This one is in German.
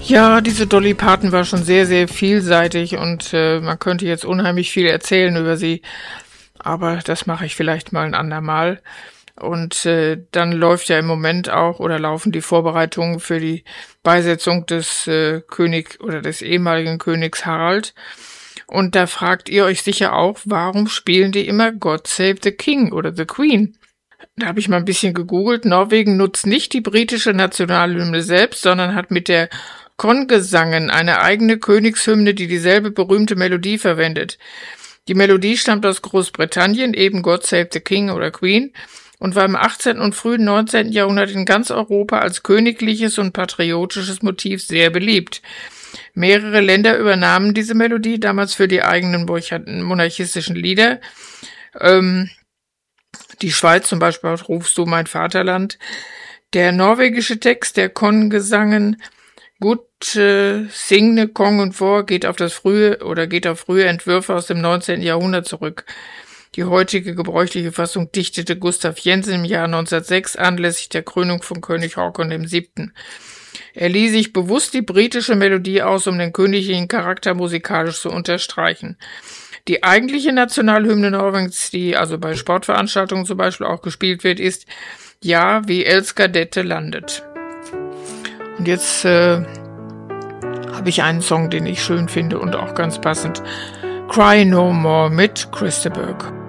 Ja, diese Dolly Parton war schon sehr, sehr vielseitig und man könnte jetzt unheimlich viel erzählen über sie, aber das mache ich vielleicht mal ein andermal. Und dann läuft ja im Moment auch oder laufen die Vorbereitungen für die Beisetzung des König oder des ehemaligen Königs Harald. Und da fragt ihr euch sicher auch, warum spielen die immer God Save the King oder the Queen? Da habe ich mal ein bisschen gegoogelt. Norwegen nutzt nicht die britische Nationalhymne selbst, sondern hat mit der Kongesangen eine eigene Königshymne, die dieselbe berühmte Melodie verwendet. Die Melodie stammt aus Großbritannien, eben God Save the King oder Queen, und war im 18. und frühen 19. Jahrhundert in ganz Europa als königliches und patriotisches Motiv sehr beliebt. Mehrere Länder übernahmen diese Melodie, damals für die eigenen monarchistischen Lieder. Die Schweiz zum Beispiel auch Rufst du mein Vaterland. Der norwegische Text der Kongesangen Gut Signe Kongen vor geht auf frühe Entwürfe aus dem 19. Jahrhundert zurück. Die heutige gebräuchliche Fassung dichtete Gustav Jensen im Jahr 1906 anlässlich der Krönung von König Håkon VII. Er lieh sich bewusst die britische Melodie aus, um den königlichen Charakter musikalisch zu unterstreichen. Die eigentliche Nationalhymne Norwegens, die also bei Sportveranstaltungen zum Beispiel auch gespielt wird, ist Ja, wie Elsker dette landet. Und jetzt habe ich einen Song, den ich schön finde und auch ganz passend. Cry No More mit Christa Berg.